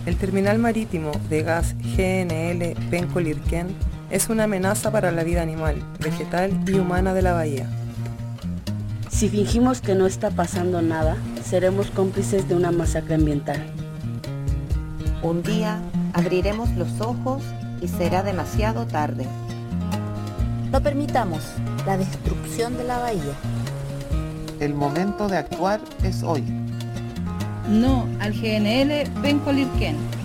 El terminal marítimo de gas GNL Penco-Lirquén es una amenaza para la vida animal, vegetal y humana de la bahía. Si fingimos que no está pasando nada, seremos cómplices de una masacre ambiental. Un día abriremos los ojos y será demasiado tarde. No permitamos la destrucción de la bahía. El momento de actuar es hoy. No al GNL Penco-Lirquén.